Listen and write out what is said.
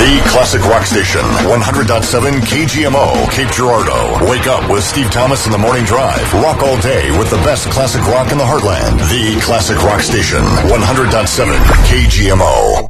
The classic rock station, 100.7 KGMO, Cape Girardeau. Wake up with Steve Thomas in the morning drive. Rock all day with the best classic rock in the heartland. The classic rock station, 100.7 KGMO.